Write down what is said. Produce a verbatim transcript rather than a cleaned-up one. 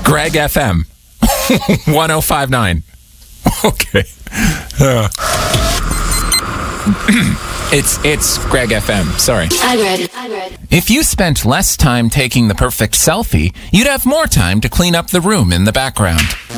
Greg F M. one oh five point nine. Okay. Uh. It's it's Greg F M. Sorry. I read it. I read it. If you spent less time taking the perfect selfie, you'd have more time to clean up the room in the background.